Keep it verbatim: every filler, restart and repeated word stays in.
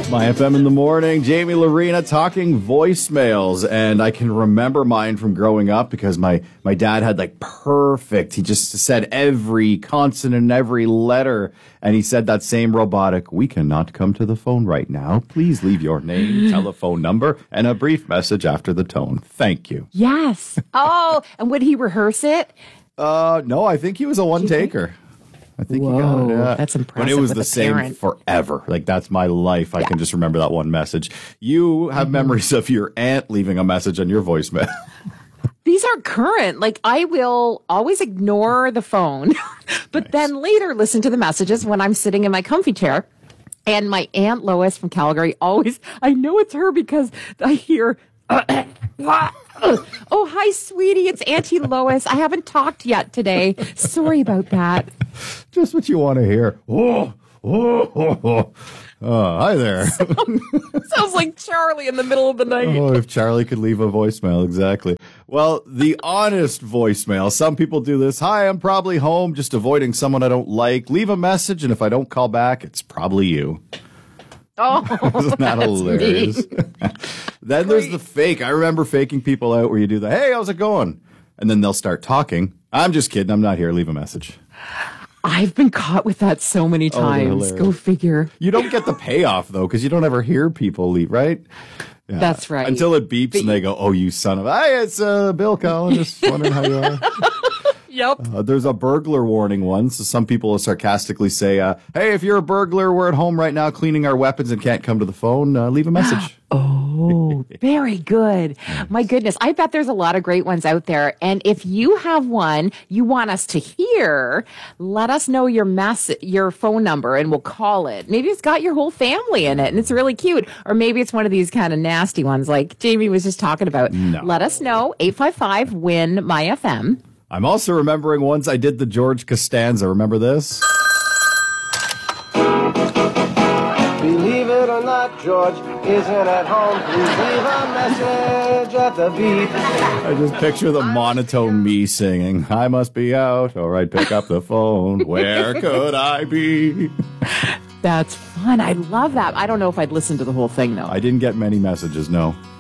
My F M in the morning, Jamie Lorena talking voicemails, and I can remember mine from growing up because my, my dad had like perfect, he just said every consonant and every letter, and he said that same robotic, "We cannot come to the phone right now. Please leave your name, telephone number, and a brief message after the tone. Thank you." Yes. Oh, and would he rehearse it? Uh, no, I think he was a one-taker. I think Whoa, you got it. Yeah. That's impressive. But it was with the a same parent. forever. Like, that's my life. I Yeah. can just remember that one message. You have Mm-hmm. memories of your aunt leaving a message on your voicemail. These are current. Like, I will always ignore the phone, but Nice. then later listen to the messages when I'm sitting in my comfy chair. And my Aunt Lois from Calgary always, I know it's her because I hear, "Oh, hi, sweetie. It's Auntie Lois. I haven't talked yet today. Sorry about that." Just what you want to hear. Oh, oh, oh, oh. Oh, hi there. Sounds like Charlie in the middle of the night. Oh, if Charlie could leave a voicemail, exactly. Well, the honest voicemail. Some people do this. "Hi, I'm probably home, just avoiding someone I don't like. Leave a message, and if I don't call back, it's probably you." Oh, Isn't that hilarious? Then there's the fake. I remember faking people out where you do the, "Hey, how's it going?" And then they'll start talking. "I'm just kidding. I'm not here. Leave a message." I've been caught with that so many they're times. Go hilarious. figure. You don't get the payoff, though, because you don't ever hear people leave, right? Yeah. That's right. Until it beeps But and they go, "Oh, you son of a..." "Hey, it's uh, Bill calling. Just wondering how you are." Yep. Uh, there's a burglar warning one. So some people will sarcastically say, uh, "Hey, if you're a burglar, we're at home right now cleaning our weapons and can't come to the phone. Uh, leave a message." Oh, very good. My goodness. I bet there's a lot of great ones out there. And if you have one you want us to hear, let us know your mess, your phone number, and we'll call it. Maybe it's got your whole family in it and it's really cute. Or maybe it's one of these kind of nasty ones like Jamie was just talking about. No. Let us know. eight five five, W I N, my F M. I'm also remembering once I did the George Costanza. Remember this? Believe it or not, George isn't at home. Please leave a message at the beep. I just picture the monotone me singing, "I must be out. All right, pick up the phone. Where could I be?" That's fun. I love that. I don't know if I'd listen to the whole thing, though. I didn't get many messages, no.